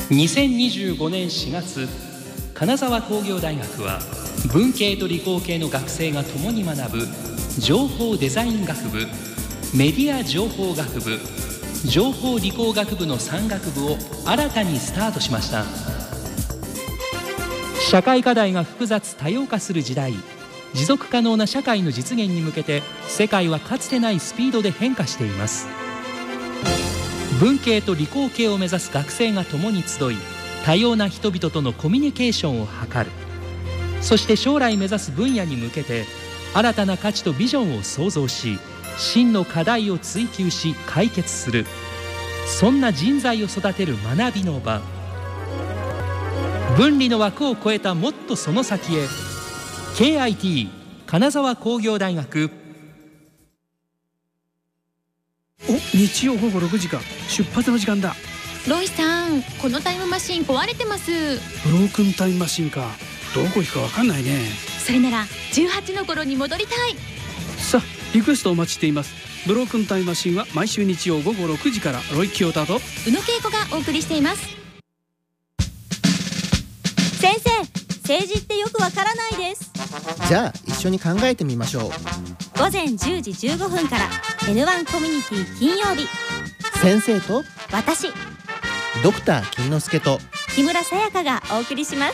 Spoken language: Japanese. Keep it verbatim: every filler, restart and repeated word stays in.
にせんにじゅうごねんしがつ、金沢工業大学は文系と理工系の学生が共に学ぶ情報デザイン学部、メディア情報学部、情報理工学部のさん学部を新たにスタートしました。社会課題が複雑多様化する時代、持続可能な社会の実現に向けて世界はかつてないスピードで変化しています。文系と理工系を目指す学生が共に集い、多様な人々とのコミュニケーションを図る。そして将来目指す分野に向けて新たな価値とビジョンを創造し、真の課題を追求し解決する。そんな人材を育てる学びの場。分離の枠を超えたもっとその先へ。 ケーアイティー 金沢工業大学。 お、日曜ごごろくじか、出発の時間だ。 ロイさん、このタイムマシン壊れてます。 ブロークンタイムマシンか。どこ行くか分かんないね。 それならじゅうはちの頃に戻りたい。 さあ、リクエストお待ちしています。ブロークンタイムマシンは毎週日曜ごごろくじから、ロイキヨタと宇野恵子がお送りしています。 先生、政治ってよくわからないです。 じゃあ一緒に考えてみましょう。 午前じゅうじじゅうごふんから エヌワン コミュニティ金曜日。 先生と私、 ドクター金之助と木村さやかがお送りします。